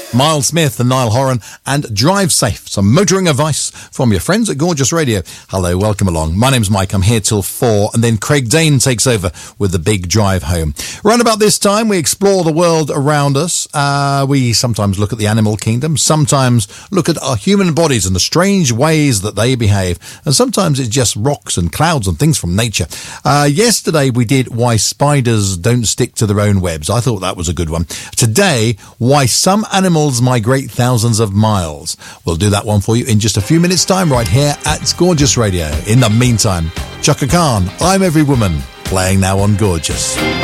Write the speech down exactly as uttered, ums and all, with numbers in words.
Miles Smith and Niall Horan, and Drive Safe, some motoring advice from your friends at Gorgeous Radio. Hello, welcome along. My name's Mike, I'm here till four, and then Craig Dane takes over with the big drive home. Around about this time, we explore the world around us. Uh, we sometimes look at the animal kingdom, sometimes look at our human bodies and the strange ways that they behave, and sometimes it's just rocks and clouds and things from nature. Uh, yesterday, we did Why Spiders Don't Stick to Their Own Webs. I thought that was a good one. Today, Why Some Animals Migrate Thousands of Miles. We'll do that one for you in just a few minutes' time right here at Gorgeous Radio. In the meantime, Chaka Khan, I'm Every Woman, playing now on Gorgeous.